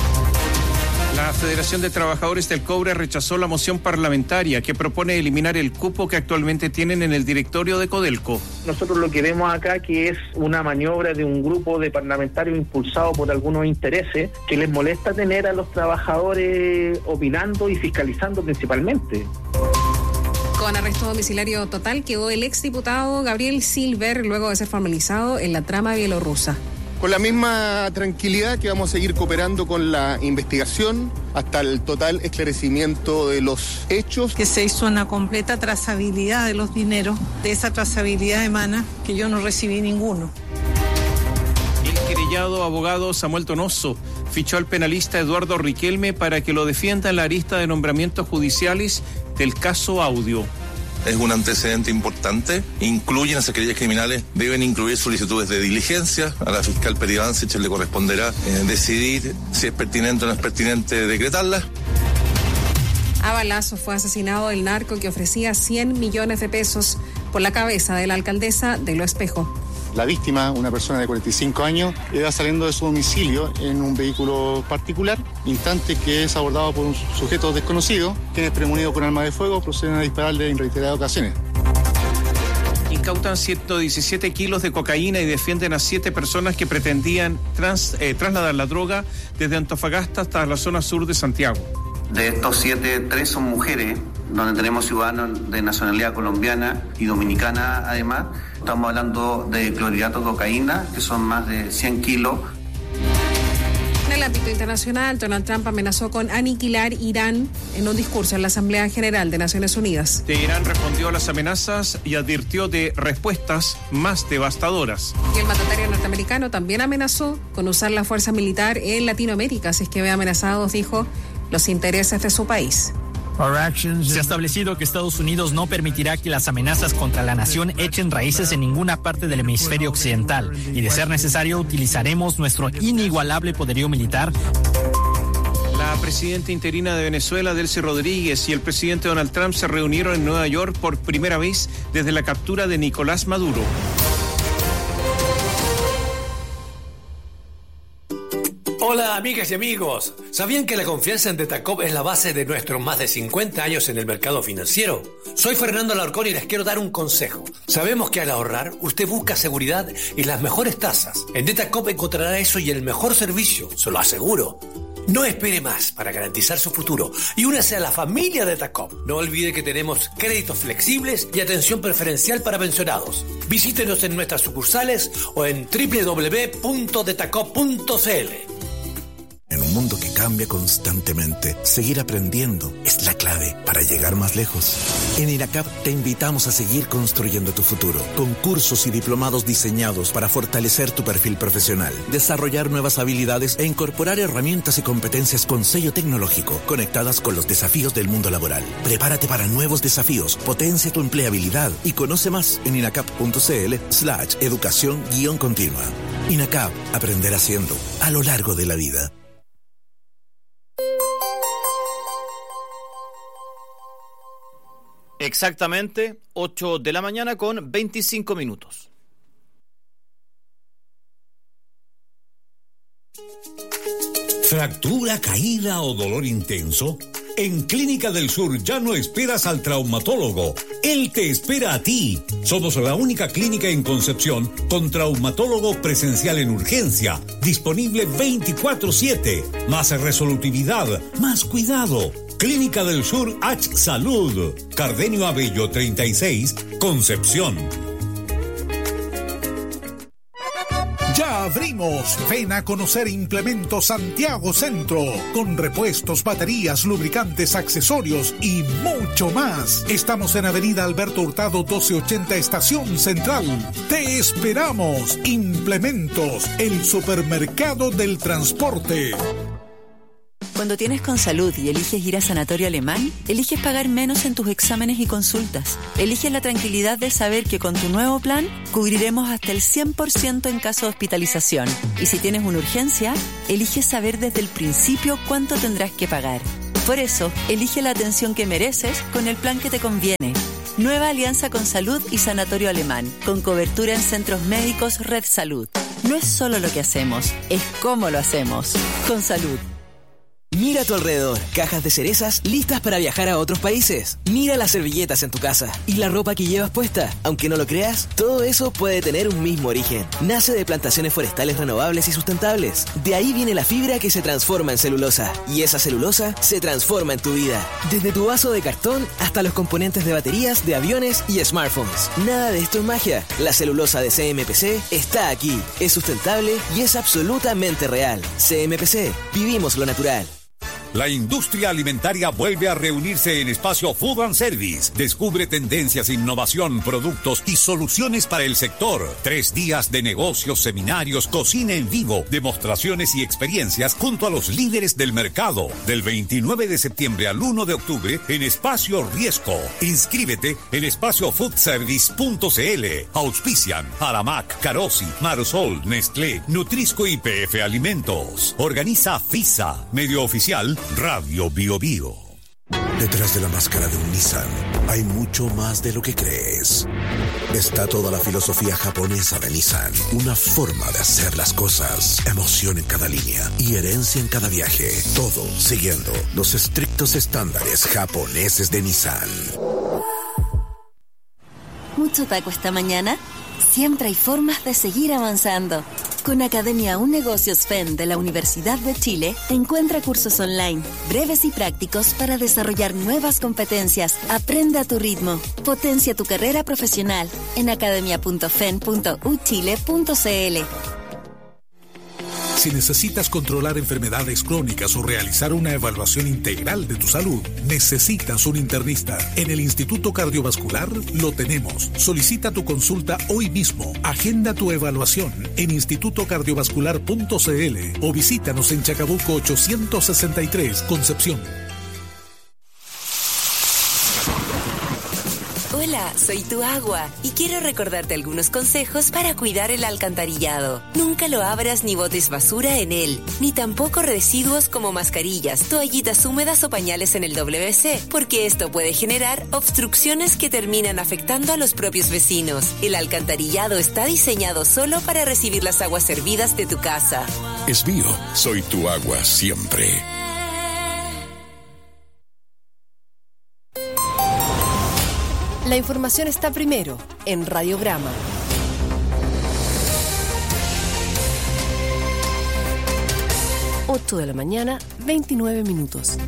La Federación de Trabajadores del Cobre rechazó la moción parlamentaria que propone eliminar el cupo que actualmente tienen en el directorio de Codelco. Nosotros lo que vemos acá que es una maniobra de un grupo de parlamentarios impulsado por algunos intereses que les molesta tener a los trabajadores opinando y fiscalizando principalmente. Con arresto domiciliario total quedó el exdiputado Gabriel Silver luego de ser formalizado en la trama bielorrusa. Con la misma tranquilidad que vamos a seguir cooperando con la investigación hasta el total esclarecimiento de los hechos. Que se hizo una completa trazabilidad de los dineros. De esa trazabilidad emana que yo no recibí ninguno. El querellado abogado Samuel Donoso fichó al penalista Eduardo Riquelme para que lo defienda en la arista de nombramientos judiciales del caso Audio. Es un antecedente importante. Incluyen esas querellas criminales, deben incluir solicitudes de diligencia. A la fiscal Peri Bancich le corresponderá decidir si es pertinente o no es pertinente decretarlas. A balazos fue asesinado el narco que ofrecía 100 millones de pesos por la cabeza de la alcaldesa de Lo Espejo. La víctima, una persona de 45 años, iba saliendo de su domicilio en un vehículo particular, instante que es abordado por un sujeto desconocido, quienes premonidos con arma de fuego proceden a dispararle en reiteradas ocasiones. Incautan 117 kilos de cocaína y defienden a 7 personas que pretendían trasladar la droga desde Antofagasta hasta la zona sur de Santiago. De estos 7, 3 son mujeres, donde tenemos ciudadanos de nacionalidad colombiana y dominicana además. Estamos hablando de clorhidrato de cocaína, que son más de 100 kilos. En el ámbito internacional, Donald Trump amenazó con aniquilar Irán en un discurso en la Asamblea General de Naciones Unidas. Teherán respondió a las amenazas y advirtió de respuestas más devastadoras. Y el mandatario norteamericano también amenazó con usar la fuerza militar en Latinoamérica si es que ve amenazados, dijo, los intereses de su país. Se ha establecido que Estados Unidos no permitirá que las amenazas contra la nación echen raíces en ninguna parte del hemisferio occidental y, de ser necesario, utilizaremos nuestro inigualable poderío militar. La presidenta interina de Venezuela, Delcy Rodríguez, y el presidente Donald Trump se reunieron en Nueva York por primera vez desde la captura de Nicolás Maduro. Hola amigas y amigos, ¿sabían que la confianza en Detacop es la base de nuestros más de 50 años en el mercado financiero? Soy Fernando Alarcón y les quiero dar un consejo. Sabemos que al ahorrar usted busca seguridad y las mejores tasas. En Detacop encontrará eso y el mejor servicio, se lo aseguro. No espere más para garantizar su futuro y únase a la familia Detacop. No olvide que tenemos créditos flexibles y atención preferencial para pensionados. Visítenos en nuestras sucursales o en www.detacop.cl. En un mundo que cambia constantemente, seguir aprendiendo es la clave para llegar más lejos. En INACAP te invitamos a seguir construyendo tu futuro, con cursos y diplomados diseñados para fortalecer tu perfil profesional, desarrollar nuevas habilidades e incorporar herramientas y competencias con sello tecnológico, conectadas con los desafíos del mundo laboral. Prepárate para nuevos desafíos, potencia tu empleabilidad y conoce más en inacap.cl/educación-continua. INACAP, aprender haciendo, a lo largo de la vida. Exactamente 8 de la mañana con 25 minutos. ¿Fractura, caída o dolor intenso? En Clínica del Sur ya no esperas al traumatólogo. Él te espera a ti. Somos la única clínica en Concepción con traumatólogo presencial en urgencia, disponible 24/7. Más resolutividad, más cuidado. Clínica del Sur H Salud, Cardenio Abello 36, Concepción. Ya abrimos. Ven a conocer Implementos Santiago Centro, con repuestos, baterías, lubricantes, accesorios y mucho más. Estamos en Avenida Alberto Hurtado 1280, Estación Central. Te esperamos. Implementos, el supermercado del transporte. Cuando tienes Consalud y eliges ir a Sanatorio Alemán, eliges pagar menos en tus exámenes y consultas. Eliges la tranquilidad de saber que con tu nuevo plan cubriremos hasta el 100% en caso de hospitalización. Y si tienes una urgencia, eliges saber desde el principio cuánto tendrás que pagar. Por eso, elige la atención que mereces con el plan que te conviene. Nueva alianza Consalud y Sanatorio Alemán, con cobertura en centros médicos Red Salud. No es solo lo que hacemos, es cómo lo hacemos. Consalud. Mira a tu alrededor, cajas de cerezas listas para viajar a otros países. Mira las servilletas en tu casa y la ropa que llevas puesta. Aunque no lo creas, todo eso puede tener un mismo origen. Nace de plantaciones forestales renovables y sustentables. De ahí viene la fibra que se transforma en celulosa. Y esa celulosa se transforma en tu vida. Desde tu vaso de cartón hasta los componentes de baterías, de aviones y smartphones. Nada de esto es magia. La celulosa de CMPC está aquí. Es sustentable y es absolutamente real. CMPC, vivimos lo natural. La industria alimentaria vuelve a reunirse en Espacio Food and Service. Descubre tendencias, innovación, productos y soluciones para el sector. 3 días de negocios, seminarios, cocina en vivo, demostraciones y experiencias junto a los líderes del mercado. Del 29 de septiembre al 1 de octubre en Espacio Riesco. Inscríbete en espaciofoodservice.cl. Auspician Aramac, Carosi, Marsol, Nestlé, Nutrisco y PF Alimentos. Organiza FISA, medio oficial Radio Bio Bio. Detrás de la máscara de un Nissan hay mucho más de lo que crees. Está toda la filosofía japonesa de Nissan, una forma de hacer las cosas, emoción en cada línea y herencia en cada viaje, todo siguiendo los estrictos estándares japoneses de Nissan. ¿Mucho taco esta mañana? Siempre hay formas de seguir avanzando. Con Academia Un Negocios FEN de la Universidad de Chile, encuentra cursos online, breves y prácticos para desarrollar nuevas competencias. Aprende a tu ritmo. Potencia tu carrera profesional en academia.fen.uchile.cl. Si necesitas controlar enfermedades crónicas o realizar una evaluación integral de tu salud, necesitas un internista. En el Instituto Cardiovascular lo tenemos. Solicita tu consulta hoy mismo. Agenda tu evaluación en institutocardiovascular.cl o visítanos en Chacabuco 863, Concepción. Hola, soy tu agua y quiero recordarte algunos consejos para cuidar el alcantarillado. Nunca lo abras ni botes basura en él, ni tampoco residuos como mascarillas, toallitas húmedas o pañales en el WC, porque esto puede generar obstrucciones que terminan afectando a los propios vecinos. El alcantarillado está diseñado solo para recibir las aguas hervidas de tu casa. Es mío, soy tu agua siempre. La información está primero en Radiograma. De la mañana, 29 minutos.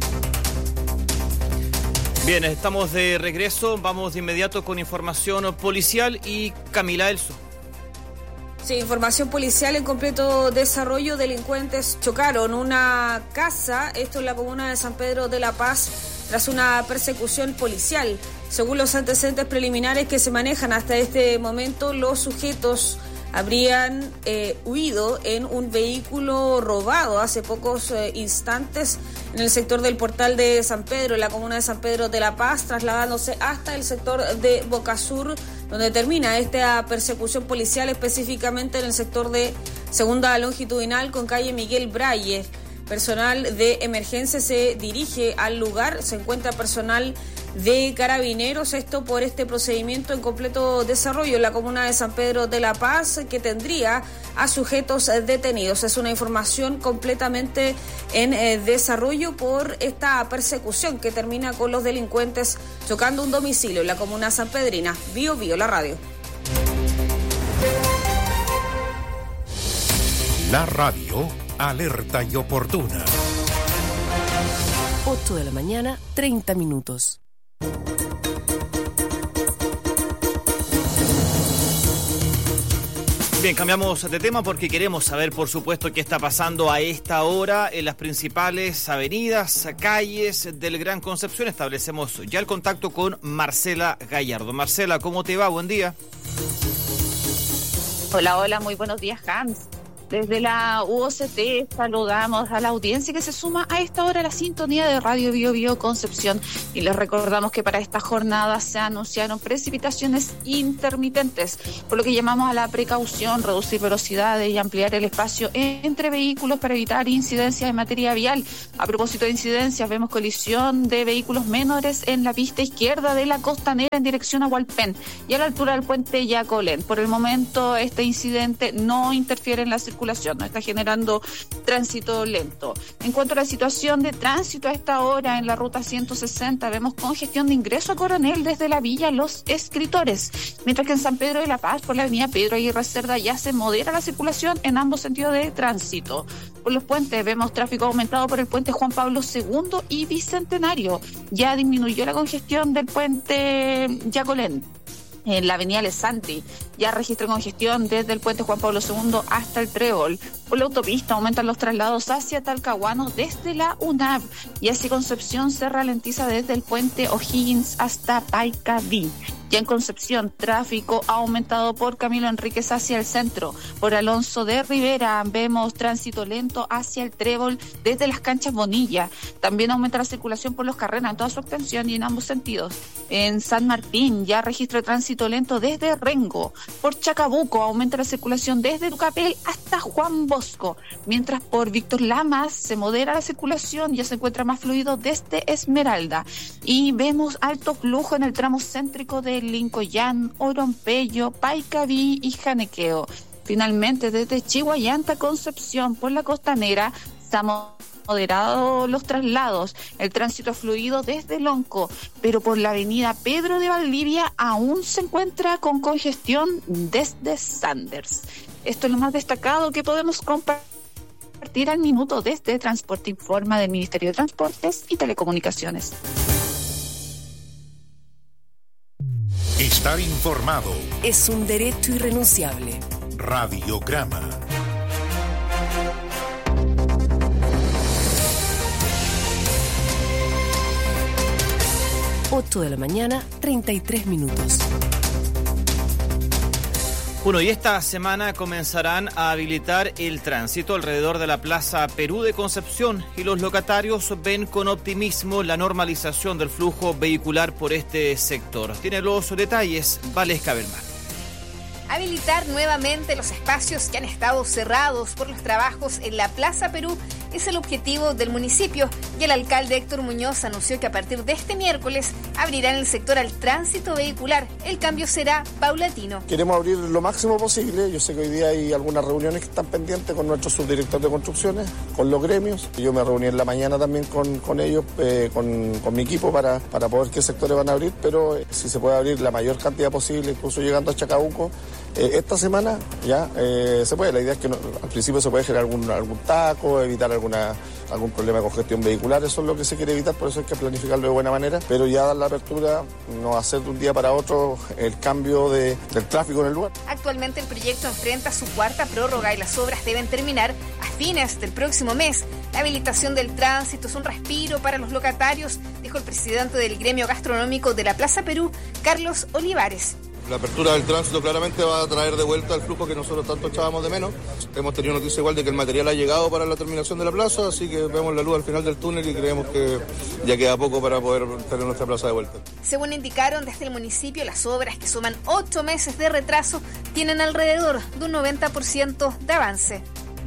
Bien, estamos de regreso. Vamos de inmediato con información policial y Camila Elso. Sí, información policial en completo desarrollo. Delincuentes chocaron una casa, esto en la comuna de San Pedro de la Paz, tras una persecución policial. Según los antecedentes preliminares que se manejan hasta este momento, los sujetos habrían huido en un vehículo robado hace pocos instantes en el sector del Portal de San Pedro, en la comuna de San Pedro de la Paz, trasladándose hasta el sector de Boca Sur, donde termina esta persecución policial, específicamente en el sector de Segunda Longitudinal con calle Miguel Braille. Personal de emergencia se dirige al lugar, se encuentra personal de Carabineros, esto por este procedimiento en completo desarrollo en la comuna de San Pedro de la Paz, que tendría a sujetos detenidos. Es una información completamente en desarrollo por esta persecución que termina con los delincuentes chocando un domicilio en la comuna sanpedrina. Bio Bio, la radio. La radio alerta y oportuna. 8 de la mañana, 30 minutos. Bien, Bien, cambiamos de tema porque queremos saber, por supuesto, qué está pasando a esta hora en las principales avenidas, calles del Gran Concepción. Establecemos ya el contacto con Marcela Gallardo. Marcela, ¿cómo te va? Buen día. Hola, muy buenos días, Hans. Desde la UOCT saludamos a la audiencia que se suma a esta hora a la sintonía de Radio Bio Bio Concepción y les recordamos que para esta jornada se anunciaron precipitaciones intermitentes, por lo que llamamos a la precaución, reducir velocidades y ampliar el espacio entre vehículos para evitar incidencias en materia vial. A propósito de incidencias, vemos colisión de vehículos menores en la pista izquierda de la Costanera en dirección a Hualpén y a la altura del puente Yacolén. Por el momento este incidente no interfiere en la circulación, no está generando tránsito lento. En cuanto a la situación de tránsito a esta hora en la ruta 160, vemos congestión de ingreso a Coronel desde la villa Los Escritores, mientras que en San Pedro de la Paz, por la avenida Pedro Aguirre Cerda, ya se modera la circulación en ambos sentidos de tránsito. Por los puentes vemos tráfico aumentado por el puente Juan Pablo II y Bicentenario. Ya disminuyó la congestión del puente Yacolén. En la avenida Lesanti ya registra congestión desde el puente Juan Pablo II hasta el Trébol. Por la autopista aumentan los traslados hacia Talcahuano desde la UNAV y hacia Concepción se ralentiza desde el puente O'Higgins hasta Paicaví. Ya en Concepción, tráfico ha aumentado por Camilo Enríquez hacia el centro. Por Alonso de Rivera vemos tránsito lento hacia el Trébol desde las Canchas Bonilla. También aumenta la circulación por los Carreras en toda su extensión y en ambos sentidos. En San Martín ya registra tránsito lento desde Rengo. Por Chacabuco aumenta la circulación desde Tucapel hasta Juan Bosco. Mientras por Víctor Lamas se modera la circulación, ya se encuentra más fluido desde Esmeralda. Y vemos alto flujo en el tramo céntrico de Lincoyán, Orompeyo, Paicaví y Janequeo. Finalmente, desde Chihuayanta, Concepción, por la Costanera, estamos moderados los traslados, el tránsito fluido desde Lonco, pero por la avenida Pedro de Valdivia aún se encuentra con congestión desde Sanders. Esto es lo más destacado que podemos compartir al minuto desde Transporte Informa del Ministerio de Transportes y Telecomunicaciones. Estar informado es un derecho irrenunciable. Radiograma. Ocho de la mañana, 33 minutos. Bueno, y esta semana comenzarán a habilitar el tránsito alrededor de la Plaza Perú de Concepción y los locatarios ven con optimismo la normalización del flujo vehicular por este sector. Tiene los detalles Valesca Belmar. Habilitar nuevamente los espacios que han estado cerrados por los trabajos en la Plaza Perú es el objetivo del municipio y el alcalde Héctor Muñoz anunció que a partir de este miércoles abrirán el sector al tránsito vehicular. El cambio será paulatino. Queremos abrir lo máximo posible. Yo sé que hoy día hay algunas reuniones que están pendientes con nuestro subdirector de construcciones, con los gremios. Yo me reuní en la mañana también con ellos, con mi equipo para poder qué sectores van a abrir, pero si se puede abrir la mayor cantidad posible, incluso llegando a Chacabuco, esta semana ya se puede. La idea es que al principio se puede generar algún taco, evitar algún problema de congestión vehicular. Eso es lo que se quiere evitar, por eso hay que planificarlo de buena manera, pero ya dar la apertura, no hacer de un día para otro el cambio del tráfico en el lugar. Actualmente el proyecto enfrenta su cuarta prórroga y las obras deben terminar a fines del próximo mes. La habilitación del tránsito es un respiro para los locatarios, dijo el presidente del gremio gastronómico de la Plaza Perú, Carlos Olivares. La apertura del tránsito claramente va a traer de vuelta el flujo que nosotros tanto echábamos de menos. Hemos tenido noticia igual de que el material ha llegado para la terminación de la plaza, así que vemos la luz al final del túnel y creemos que ya queda poco para poder tener nuestra plaza de vuelta. Según indicaron desde el municipio, las obras, que suman 8 meses de retraso, tienen alrededor de un 90% de avance.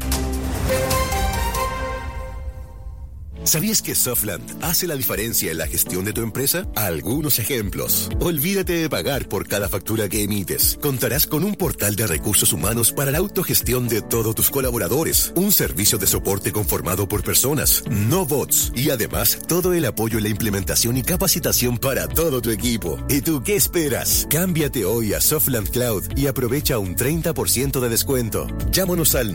¿Sabías que Softland hace la diferencia en la gestión de tu empresa? Algunos ejemplos. Olvídate de pagar por cada factura que emites. Contarás con un portal de recursos humanos para la autogestión de todos tus colaboradores. Un servicio de soporte conformado por personas, no bots. Y además, todo el apoyo en la implementación y capacitación para todo tu equipo. ¿Y tú qué esperas? Cámbiate hoy a Softland Cloud y aprovecha un 30% de descuento. Llámanos al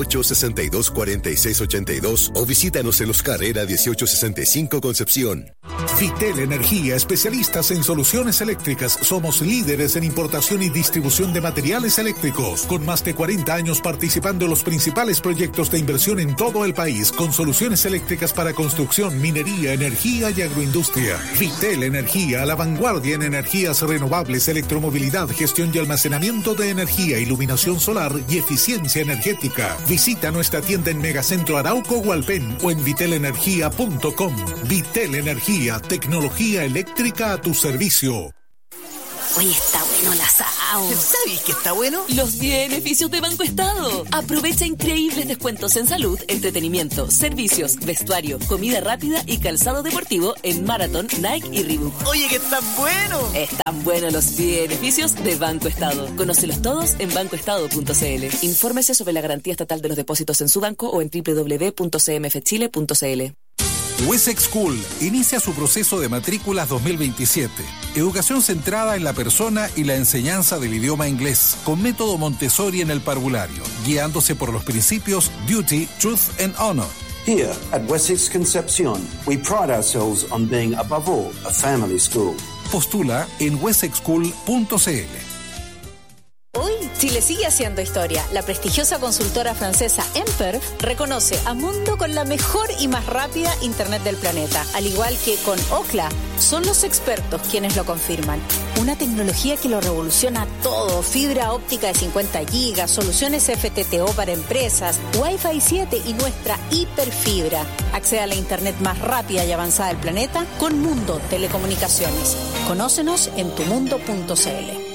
978-624682 o visítanos en los Carrera 1865 Concepción. Vitel Energía, especialistas en soluciones eléctricas. Somos líderes en importación y distribución de materiales eléctricos, con más de 40 años participando en los principales proyectos de inversión en todo el país, con soluciones eléctricas para construcción, minería, energía y agroindustria. Vitel Energía, a la vanguardia en energías renovables, electromovilidad, gestión y almacenamiento de energía, iluminación solar y eficiencia energética. Visita nuestra tienda en Megacentro Arauco Hualpén o en vitelenergia.com. Vitel Energía, tecnología eléctrica a tu servicio. Oye, está bueno el asado. ¿Sabes qué está bueno? Los beneficios de Banco Estado. Aprovecha increíbles descuentos en salud, entretenimiento, servicios, vestuario, comida rápida y calzado deportivo en Marathon, Nike y Reebok. Oye, que están buenos. Están buenos los beneficios de Banco Estado. Conócelos todos en bancoestado.cl. Infórmese sobre la garantía estatal de los depósitos en su banco o en www.cmfchile.cl. Wessex School inicia su proceso de matrículas 2027. Educación centrada en la persona y la enseñanza del idioma inglés, con método Montessori en el parvulario, guiándose por los principios Duty, Truth and Honor. Here at Wessex Concepción, we pride ourselves on being above all a family school. Postula en wessexschool.cl. Hoy, Chile sigue haciendo historia. La prestigiosa consultora francesa Emper reconoce a Mundo con la mejor y más rápida Internet del planeta. Al igual que con Ookla, son los expertos quienes lo confirman. Una tecnología que lo revoluciona todo. Fibra óptica de 50 gigas, soluciones FTTO para empresas, Wi-Fi 7 y nuestra hiperfibra. Accede a la Internet más rápida y avanzada del planeta con Mundo Telecomunicaciones. Conócenos en tumundo.cl.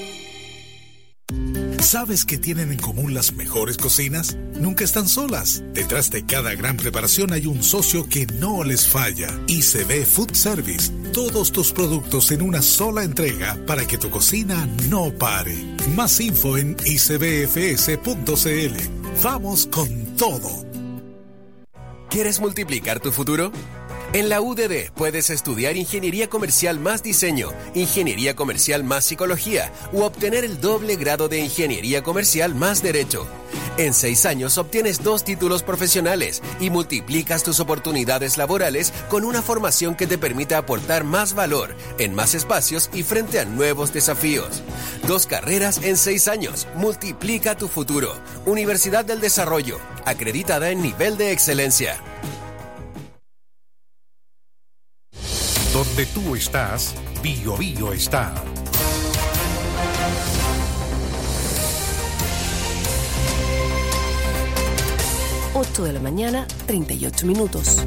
¿Sabes qué tienen en común las mejores cocinas? Nunca están solas. Detrás de cada gran preparación hay un socio que no les falla. ICB Food Service. Todos tus productos en una sola entrega para que tu cocina no pare. Más info en icbfs.cl. Vamos con todo. ¿Quieres multiplicar tu futuro? En la UDD puedes estudiar Ingeniería Comercial más Diseño, Ingeniería Comercial más Psicología u obtener el doble grado de Ingeniería Comercial más Derecho. En 6 años obtienes 2 títulos profesionales y multiplicas tus oportunidades laborales con una formación que te permita aportar más valor en más espacios y frente a nuevos desafíos. 2 carreras en 6 años. Multiplica tu futuro. Universidad del Desarrollo, acreditada en nivel de excelencia. Donde tú estás, Bio Bio está. Ocho de la mañana, 38 minutos.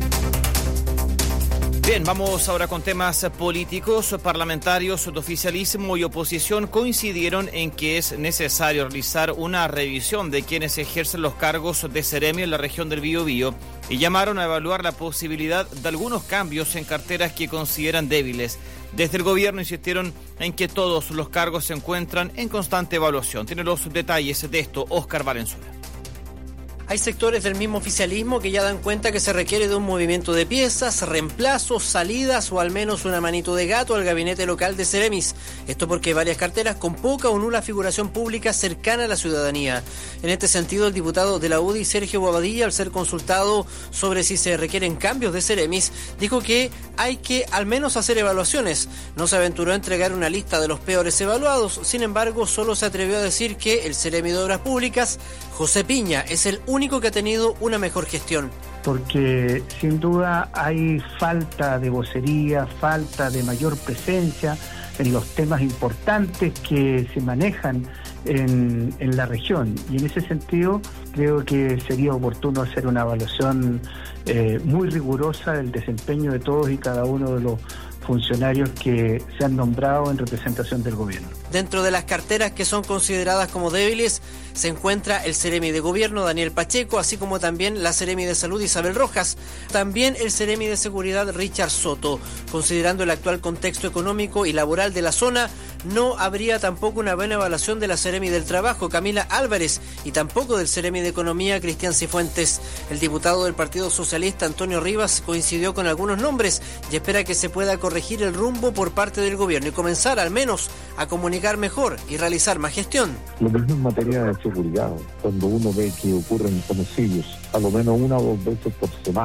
Bien, vamos ahora con temas políticos. Parlamentarios de oficialismo y oposición coincidieron en que es necesario realizar una revisión de quienes ejercen los cargos de Seremi en la región del Biobío y llamaron a evaluar la posibilidad de algunos cambios en carteras que consideran débiles. Desde el gobierno insistieron en que todos los cargos se encuentran en constante evaluación. Tiene los detalles de esto Óscar Valenzuela. Hay sectores del mismo oficialismo que ya dan cuenta que se requiere de un movimiento de piezas, reemplazos, salidas o al menos una manito de gato al gabinete local de Ceremis. Esto porque hay varias carteras con poca o nula figuración pública cercana a la ciudadanía. En este sentido, el diputado de la UDI, Sergio Bobadilla, al ser consultado sobre si se requieren cambios de Ceremis, dijo que hay que al menos hacer evaluaciones. No se aventuró a entregar una lista de los peores evaluados, sin embargo, solo se atrevió a decir que el Ceremi de Obras Públicas, José Piña, es el único que ha tenido una mejor gestión. Porque sin duda hay falta de vocería, falta de mayor presencia en los temas importantes que se manejan en la región. Y en ese sentido creo que sería oportuno hacer una evaluación muy rigurosa del desempeño de todos y cada uno de los funcionarios que se han nombrado en representación del gobierno. Dentro de las carteras que son consideradas como débiles se encuentra el Ceremi de Gobierno, Daniel Pacheco, así como también la Ceremi de Salud, Isabel Rojas, también el Ceremi de Seguridad, Richard Soto. Considerando el actual contexto económico y laboral de la zona, no habría tampoco una buena evaluación de la Ceremi del Trabajo, Camila Álvarez, y tampoco del Ceremi de Economía, Cristian Cifuentes. El diputado del Partido Socialista, Antonio Rivas, coincidió con algunos nombres y espera que se pueda corregir el rumbo por parte del gobierno y comenzar al menos a comunicar mejor y realizar más gestión. Lo mismo en materia de seguridad, cuando uno ve que ocurren homicidios a lo menos 1 o 2 veces por semana,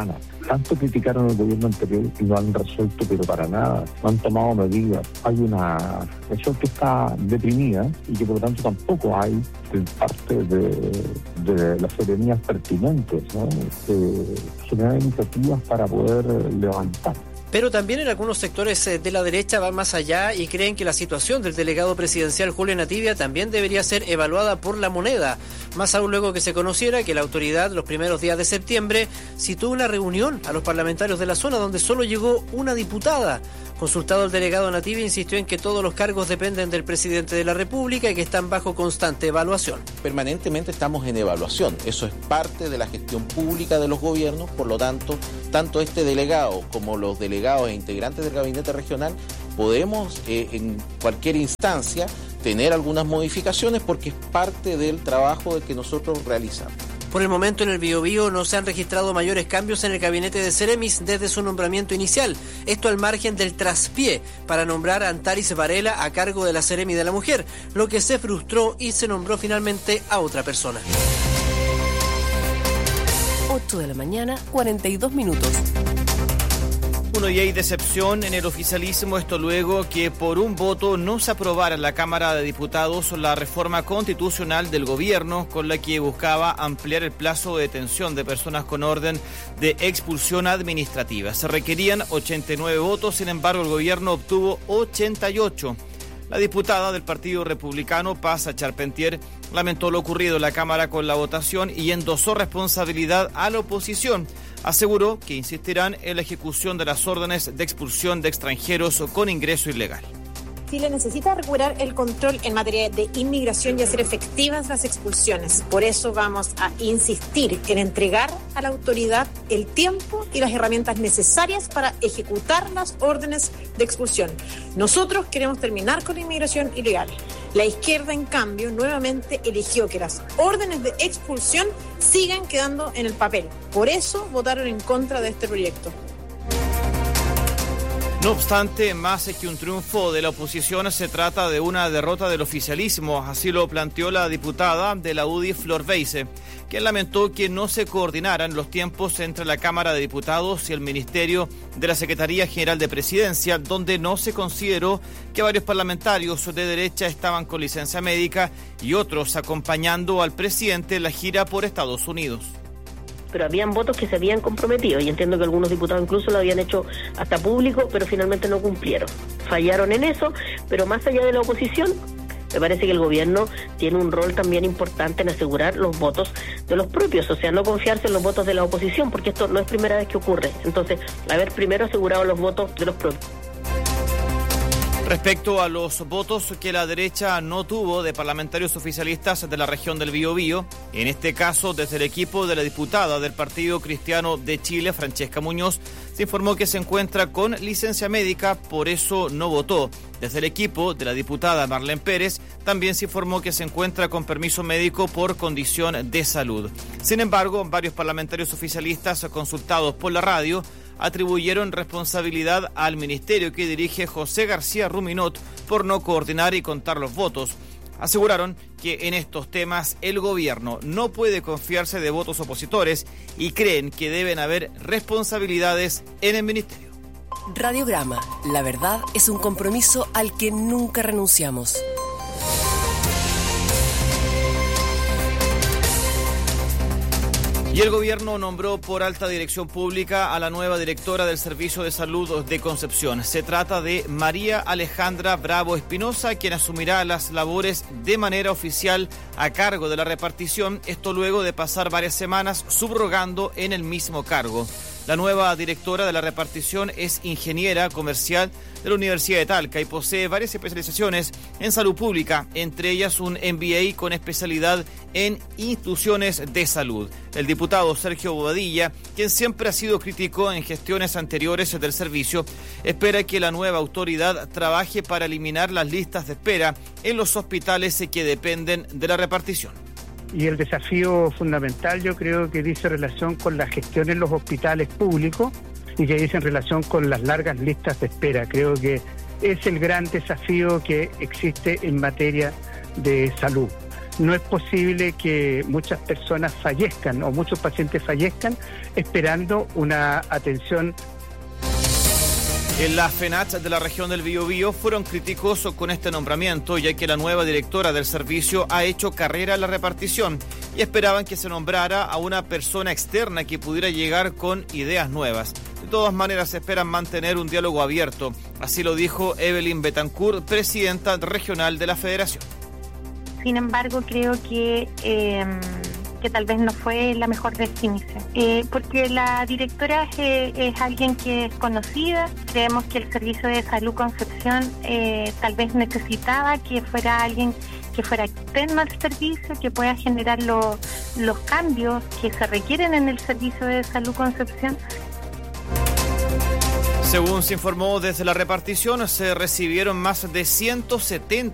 Tanto criticaron al gobierno anterior y no han resuelto, pero para nada, no han tomado medidas. Hay una región que está deprimida y que por lo tanto tampoco hay parte de las seremías pertinentes, ¿no? Generar iniciativas para poder levantar. Pero también en algunos sectores de la derecha van más allá y creen que la situación del delegado presidencial Julio Nativia también debería ser evaluada por la moneda. Más aún luego que se conociera que la autoridad los primeros días de septiembre citó una reunión a los parlamentarios de la zona donde solo llegó una diputada. Consultado el delegado Nativia insistió en que todos los cargos dependen del presidente de la República y que están bajo constante evaluación. Permanentemente estamos en evaluación, eso es parte de la gestión pública de los gobiernos, por lo tanto, tanto este delegado como los delegados e integrantes del gabinete regional podemos en cualquier instancia tener algunas modificaciones porque es parte del trabajo que nosotros realizamos. Por el momento en el Biobío no se han registrado mayores cambios en el gabinete de Ceremis desde su nombramiento inicial. Esto al margen del traspié para nombrar a Antaris Varela a cargo de la Ceremi de la Mujer, lo que se frustró y se nombró finalmente a otra persona. 8 de la mañana, 42 minutos. Bueno, y hay decepción en el oficialismo, esto luego que por un voto no se aprobara en la Cámara de Diputados la reforma constitucional del gobierno con la que buscaba ampliar el plazo de detención de personas con orden de expulsión administrativa. Se requerían 89 votos, sin embargo el gobierno obtuvo 88. La diputada del Partido Republicano, Paz Charpentier, lamentó lo ocurrido en la Cámara con la votación y endosó responsabilidad a la oposición. Aseguró que insistirán en la ejecución de las órdenes de expulsión de extranjeros con ingreso ilegal. Chile necesita recuperar el control en materia de inmigración y hacer efectivas las expulsiones. Por eso vamos a insistir en entregar a la autoridad el tiempo y las herramientas necesarias para ejecutar las órdenes de expulsión. Nosotros queremos terminar con la inmigración ilegal. La izquierda, en cambio, nuevamente eligió que las órdenes de expulsión sigan quedando en el papel. Por eso votaron en contra de este proyecto. No obstante, más que un triunfo de la oposición, se trata de una derrota del oficialismo. Así lo planteó la diputada de la UDI, Flor Beise, quien lamentó que no se coordinaran los tiempos entre la Cámara de Diputados y el Ministerio de la Secretaría General de Presidencia, donde no se consideró que varios parlamentarios de derecha estaban con licencia médica y otros acompañando al presidente en la gira por Estados Unidos. Pero habían votos que se habían comprometido y entiendo que algunos diputados incluso lo habían hecho hasta público, pero finalmente no cumplieron. Fallaron en eso, pero más allá de la oposición, me parece que el gobierno tiene un rol también importante en asegurar los votos de los propios, o sea, no confiarse en los votos de la oposición, porque esto no es primera vez que ocurre. Entonces, haber primero asegurado los votos de los propios. Respecto a los votos que la derecha no tuvo de parlamentarios oficialistas de la región del Biobío, en este caso desde el equipo de la diputada del Partido Cristiano de Chile, Francesca Muñoz, se informó que se encuentra con licencia médica, por eso no votó. Desde el equipo de la diputada Marlene Pérez también se informó que se encuentra con permiso médico por condición de salud. Sin embargo, varios parlamentarios oficialistas consultados por la radio atribuyeron responsabilidad al ministerio que dirige José García Ruminot por no coordinar y contar los votos. Aseguraron que en estos temas el gobierno no puede confiarse de votos opositores y creen que deben haber responsabilidades en el ministerio. Radiograma, la verdad es un compromiso al que nunca renunciamos. Y el gobierno nombró por alta dirección pública a la nueva directora del Servicio de Salud de Concepción. Se trata de María Alejandra Bravo Espinosa, quien asumirá las labores de manera oficial a cargo de la repartición, esto luego de pasar varias semanas subrogando en el mismo cargo. La nueva directora de la repartición es ingeniera comercial de la Universidad de Talca y posee varias especializaciones en salud pública, entre ellas un MBA con especialidad en instituciones de salud. El diputado Sergio Bobadilla, quien siempre ha sido crítico en gestiones anteriores del servicio, espera que la nueva autoridad trabaje para eliminar las listas de espera en los hospitales que dependen de la repartición. Y el desafío fundamental yo creo que dice relación con la gestión en los hospitales públicos y que dice en relación con las largas listas de espera. Creo que es el gran desafío que existe en materia de salud. no es posible que muchas personas fallezcan o muchos pacientes fallezcan esperando una atención. En la FENACH de la región del Biobío fueron críticos con este nombramiento, ya que la nueva directora del servicio ha hecho carrera en la repartición y esperaban que se nombrara a una persona externa que pudiera llegar con ideas nuevas. De todas maneras, esperan mantener un diálogo abierto. Así lo dijo Evelyn Betancourt, presidenta regional de la Federación. Sin embargo, creo que tal vez no fue la mejor definición, porque la directora es alguien que es conocida. Creemos que el Servicio de Salud Concepción tal vez necesitaba que fuera alguien que fuera externo al servicio, que pueda generar los cambios que se requieren en el Servicio de Salud Concepción. Según se informó desde la repartición, se recibieron más de 170